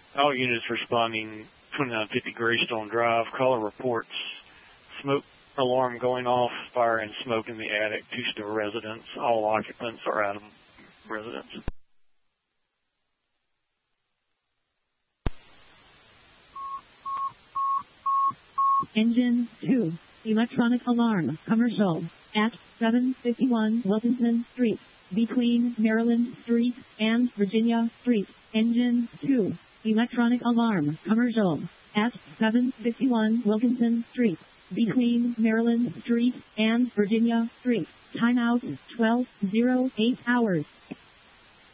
All units responding 2950 Greystone Drive. Caller reports smoke alarm going off, fire and smoke in the attic, two-story residence. All occupants are out of residence. Engine 2, electronic alarm, commercial, at 751 Wilkinson Street, between Maryland Street and Virginia Street. Engine 2, electronic alarm, commercial, at 751 Wilkinson Street, between Maryland Street and Virginia Street. Timeout 12:08 hours.